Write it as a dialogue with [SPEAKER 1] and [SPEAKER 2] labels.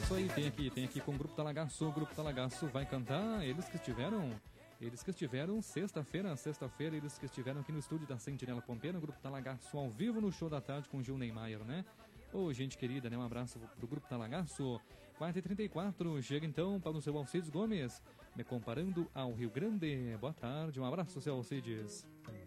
[SPEAKER 1] Isso aí, tem aqui com o Grupo Talagaço. O Grupo Talagaço vai cantar, eles que estiveram sexta-feira, eles que estiveram aqui no estúdio da Sentinela Pampeana, o Grupo Talagaço ao vivo no show da tarde com o Gil Neymar, né? Ô, gente querida, né? Um abraço pro Grupo Talagaço. 4h34, chega então para o seu Alcides Gomes, me comparando ao Rio Grande. Boa tarde, um abraço, seu Alcides.